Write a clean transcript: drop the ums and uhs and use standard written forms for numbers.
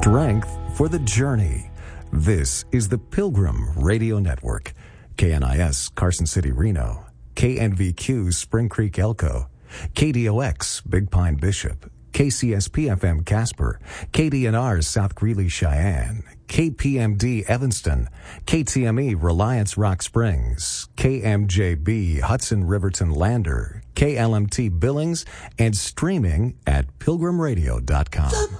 Strength for the journey. This is the Pilgrim Radio Network. KNIS Carson City, Reno. KNVQ Spring Creek, Elko. KDOX Big Pine, Bishop. KCSP FM Casper. KDNR South Greeley, Cheyenne. KPMD Evanston. KTME Reliance Rock Springs. KMJB Hudson Riverton Lander. KLMT Billings, and streaming at pilgrimradio.com.